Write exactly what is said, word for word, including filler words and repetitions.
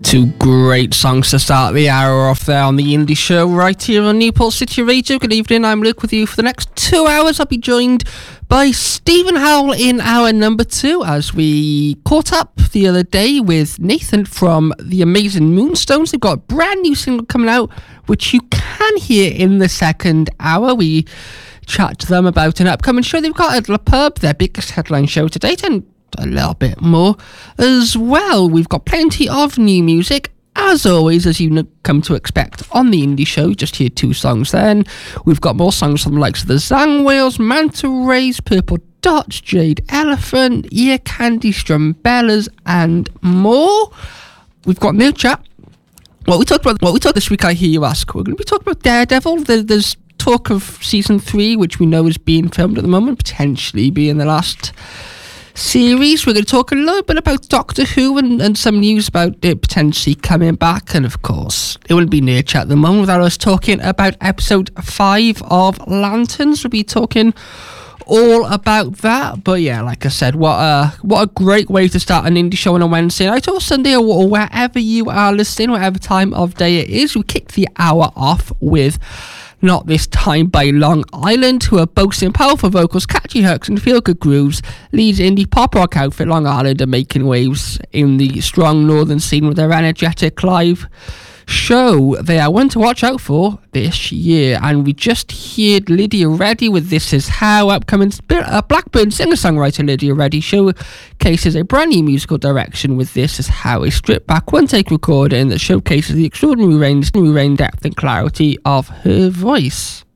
Two great songs to start the hour off there on the Indie Show right here on Newport City Radio. Good evening, I'm Luke with you for the next two hours. I'll be joined by Stephen Howell in hour number two as we caught up the other day with Nathan from the amazing Moonstones. They've got a brand new single coming out, which you can hear in the second hour. We chat to them about an upcoming show they've got at La Pub, their biggest headline show to date, and a little bit more as well. We've got plenty of new music, as always, as you come to expect on the Indie Show. Just hear two songs then. We've got more songs from the likes of the Zang Whales, Manta Rays, Purple Dots, Jade Elephant, Ear Candy, Strumbellas, and more. We've got new chat. What we talked about, what we talked this week, I hear you ask. We're going to be talking about Daredevil. There, there's talk of season three, which we know is being filmed at the moment, potentially being the last series. We're going to talk a little bit about Doctor Who and, and some news about it potentially coming back, and of course it wouldn't be near chat at the moment without us talking about episode five of Lanterns. We'll be talking all about that. But yeah, like I said, what a what a great way to start an indie show on a Wednesday night or Sunday, or, or wherever you are listening, whatever time of day it is. We kick the hour off with Not This Time by Long Island, who are boasting powerful vocals, catchy hooks and feel-good grooves. Leads indie pop rock outfit Long Island are making waves in the strong northern scene with their energetic live show. They are one to watch out for this year. And we just heard Lydia Reddy with This Is How. Upcoming uh, Blackburn singer-songwriter Lydia Reddy showcases a brand new musical direction with This Is How, a stripped-back one-take recording that showcases the extraordinary range, range, depth and clarity of her voice.